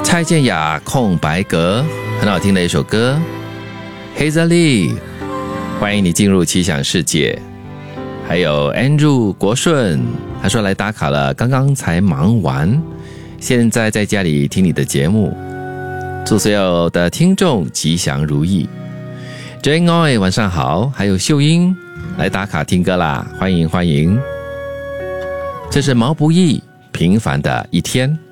蔡健雅空白格，很好听的一首歌。Hazel， 欢迎你进入奇想世界。还有 Andrew 国顺，他说来打卡了，刚刚才忙完，现在在家里听你的节目，祝所有的听众吉祥如意。Jane Oi 晚上好，还有秀英来打卡听歌啦，欢迎欢迎。这是毛不易平凡的一天。